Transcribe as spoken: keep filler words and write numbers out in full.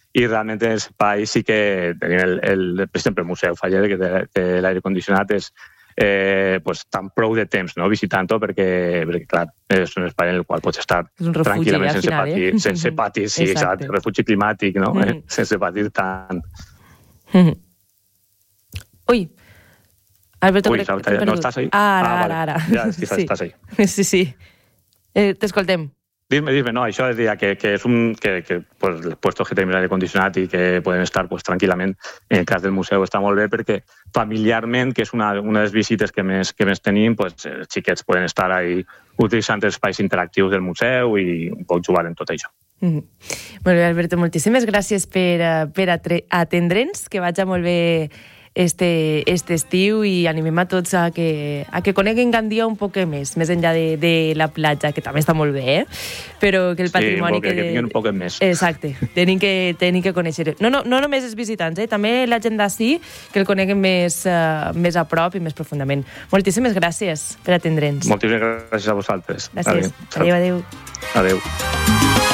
i realment en l'espai sí que tenim, el, el, per exemple, el Museu Faller, que té, té l'aire condicionat, és eh, pues, tan prou de temps, no?, visitant-ho, perquè, perquè, clar, és un espai en el qual pots estar tranquil·lament sense final, patir, eh? sense patir, sí, exacte, exacte, refugi climàtic, no?, mm. eh, sense patir tant. Mm. Ui, Alberto, Ui, crec que no estàs ahí? Ara, ah, ara, vale. ara. Ja, sí, sí. Estàs ahí. Sí, sí. Eh, T'escoltem. Dime, dime, no, això és dir, que, que és un... que, que pues, els puestos que tenim l'aire condicionat i que poden estar pues, tranquil·lament, en el cas del museu està molt bé perquè familiarment, que és una, una de les visites que més, que més tenim, pues, els xiquets poden estar ahí utilitzant els espais interactius del museu i un poc jugar en tot això. Mm. Molt bé, Alberto, moltíssimes gràcies per, per atendre'ns, que vaig a molt bé este, este estiu i animem a tots a que, a que coneguen Gandia un poc més, més enllà de, de la platja, que també està molt bé, eh? Però que el patrimoni... Sí, que, que tinguin un poc més. Exacte, tenim que, tenim que conèixer. No, no, no només els visitants, eh? També la gent d'ací, que el coneguen més, uh, més a prop i més profundament. Moltíssimes gràcies per atendre'ns. Moltíssimes gràcies a vosaltres. Gràcies. Adéu, adéu. Adéu.